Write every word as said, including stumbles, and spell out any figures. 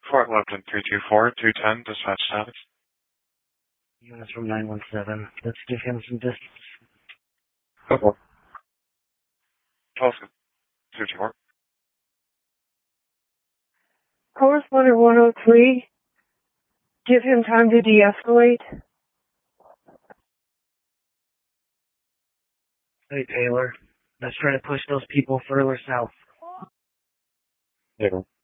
Fort Lupton three two four, two ten, dispatch status. Units from nine one seven. Let's give him some distance. Okay. Tulsa two two four. Correspondent one oh three, give him time to de-escalate. Hey, Taylor. Let's try to push those people further south. Yeah.